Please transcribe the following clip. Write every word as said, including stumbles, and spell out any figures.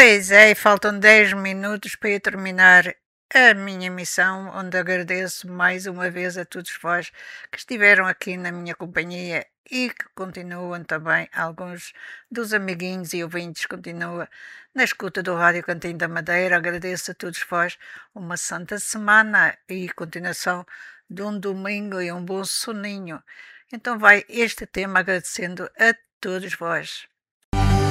Pois é, e faltam dez minutos para eu terminar a minha missão, onde agradeço mais uma vez a todos vós que estiveram aqui na minha companhia e que continuam também, alguns dos amiguinhos e ouvintes continuam na escuta do Rádio Cantinho da Madeira. Agradeço a todos vós uma santa semana e continuação de um domingo e um bom soninho. Então vai este tema agradecendo a todos vós.